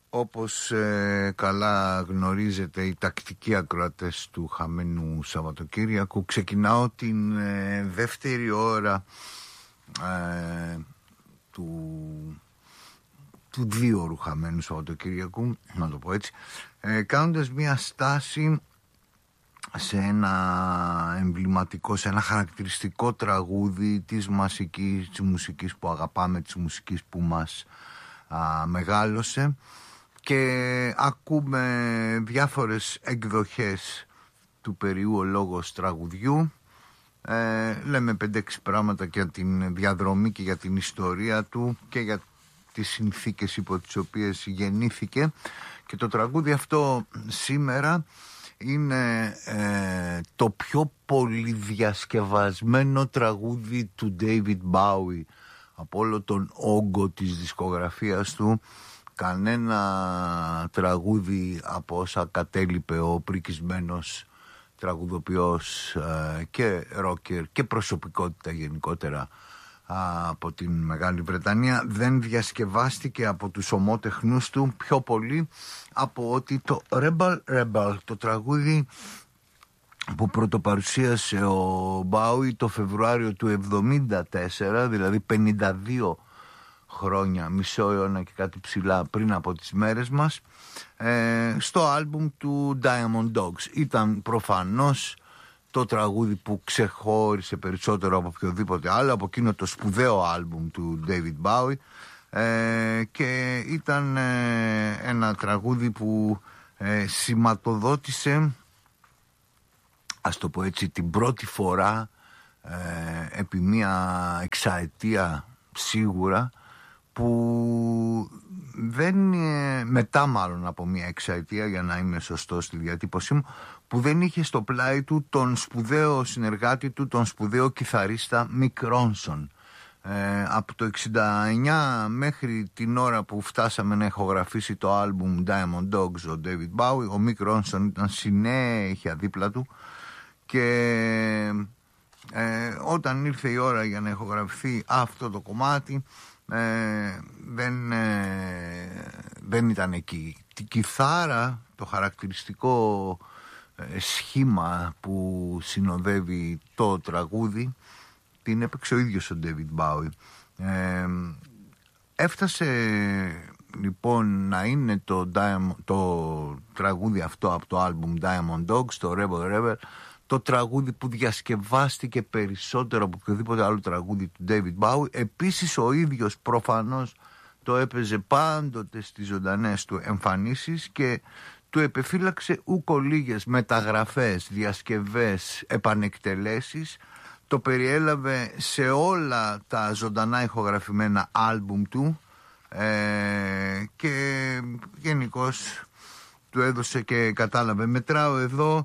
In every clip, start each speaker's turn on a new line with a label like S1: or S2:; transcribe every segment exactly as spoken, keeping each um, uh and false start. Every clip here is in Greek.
S1: Όπως ε, καλά γνωρίζετε οι τακτικοί ακροατές του χαμένου Σαββατοκύριακου, ξεκινάω την ε, δεύτερη ώρα ε, του, του δύο ώρου χαμένου Σαββατοκύριακου, να το πω έτσι, ε, κάνοντας μια στάση σε ένα εμβληματικό, σε ένα χαρακτηριστικό τραγούδι της μασικής, της μουσικής που αγαπάμε, της μουσικής που μας α, μεγάλωσε, και ακούμε διάφορες εκδοχές του περιού ο λόγος τραγουδιού. Ε, λέμε πέντε έξι πράγματα για την διαδρομή και για την ιστορία του και για τις συνθήκες υπό τις οποίες γεννήθηκε, και το τραγούδι αυτό σήμερα είναι ε, το πιο πολυδιασκευασμένο τραγούδι του David Bowie από όλο τον όγκο της δισκογραφίας του. Κανένα τραγούδι από όσα κατέλειπε ο πρικισμένος τραγουδοποιός ε, και ρόκερ και προσωπικότητα γενικότερα από την Μεγάλη Βρετανία δεν διασκευάστηκε από τους ομότεχνους του πιο πολύ από ότι το Rebel Rebel, το τραγούδι που πρωτοπαρουσίασε ο Μπάουι το Φεβρουάριο του εβδομήντα τέσσερα, δηλαδή πενήντα δύο χρόνια, μισό αιώνα και κάτι ψηλά πριν από τις μέρες μας, ε, στο άλμπουμ του Diamond Dogs. Ήταν προφανώς το τραγούδι που ξεχώρισε περισσότερο από οποιοδήποτε άλλο από εκείνο το σπουδαίο άλμπουμ του David Bowie, ε, και ήταν ε, ένα τραγούδι που ε, σηματοδότησε, ας το πω έτσι, την πρώτη φορά ε, επί μία εξαετία σίγουρα, που δεν, μετά μάλλον από μία εξαετία, για να είμαι σωστός στη διατύπωσή μου, που δεν είχε στο πλάι του τον σπουδαίο συνεργάτη του, τον σπουδαίο κιθαρίστα Μικ Ρόνσον. Ε, από το εξήντα εννιά μέχρι την ώρα που φτάσαμε να ηχογραφήσει το άλμπουμ Diamond Dogs ο David Bowie, ο Μικ Ρόνσον ήταν συνέχεια δίπλα του, και ε, όταν ήρθε η ώρα για να ηχογραφηθεί αυτό το κομμάτι, Ε, δεν, ε, δεν ήταν εκεί. Την κιθάρα, το χαρακτηριστικό ε, σχήμα που συνοδεύει το τραγούδι, την έπαιξε ο ίδιος ο David Bowie. Ε, έφτασε λοιπόν να είναι το, Diamond, το τραγούδι αυτό από το άλμπουμ Diamond Dogs, το Rebel Rebel, το τραγούδι που διασκευάστηκε περισσότερο από οποιοδήποτε άλλο τραγούδι του David Bowie. Επίσης ο ίδιος προφανώς το έπαιζε πάντοτε στις ζωντανές του εμφανίσεις και του επεφύλαξε ούκο λίγες μεταγραφές, διασκευές, επανεκτελέσεις. Το περιέλαβε σε όλα τα ζωντανά ηχογραφημένα άλμπουμ του, ε, και γενικώς του έδωσε και κατάλαβε. Μετράω εδώ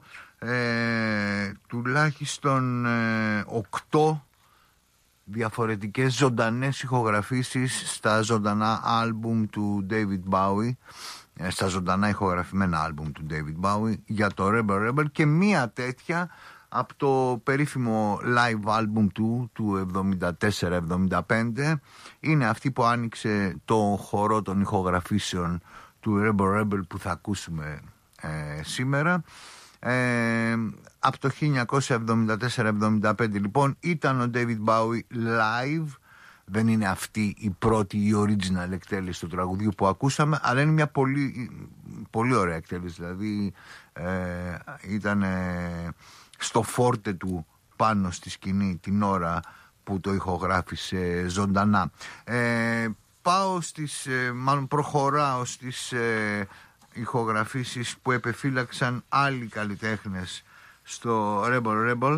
S1: Ε, τουλάχιστον ε, οκτώ διαφορετικές ζωντανές ηχογραφήσεις στα ζωντανά άλμπουμ του David Bowie, ε, στα ζωντανά ηχογραφημένα άλμπουμ του David Bowie για το Rebel Rebel, και μία τέτοια από το περίφημο live άλμπουμ του του εβδομήντα τέσσερα εβδομήντα πέντε. Είναι αυτή που άνοιξε το χορό των ηχογραφήσεων του Rebel Rebel που θα ακούσουμε ε, σήμερα. Ε, από το χίλια εννιακόσια εβδομήντα τέσσερα εβδομήντα πέντε λοιπόν ήταν ο David Bowie live. Δεν είναι αυτή η πρώτη, η original εκτέλεση του τραγουδιού που ακούσαμε, αλλά είναι μια πολύ, πολύ ωραία εκτέλεση. Δηλαδή ε, ήταν ε, στο φόρτε του πάνω στη σκηνή την ώρα που το ηχογράφησε ζωντανά. ε, Πάω στις, ε, μάλλον προχωράω στις ε, ηχογραφήσεις που επεφύλαξαν άλλοι καλλιτέχνες στο Rebel Rebel,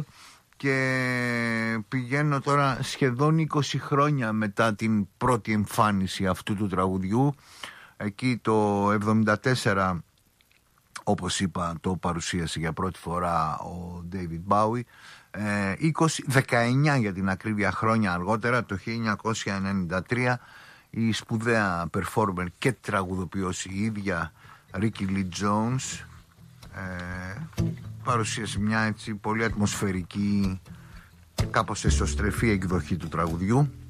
S1: και πηγαίνω τώρα σχεδόν είκοσι χρόνια μετά την πρώτη εμφάνιση αυτού του τραγουδιού. Εκεί το εβδομήντα τέσσερα, όπως είπα, το παρουσίασε για πρώτη φορά ο David Bowie. ε, είκοσι, δεκαεννιά για την ακρίβεια χρόνια αργότερα, το χίλια εννιακόσια ενενήντα τρία, η σπουδαία performer και τραγουδοποιός η ίδια Ricky Lee Jones ε, παρουσίασε μια έτσι πολύ ατμοσφαιρική και κάπως εσωστρεφή εκδοχή του τραγουδιού.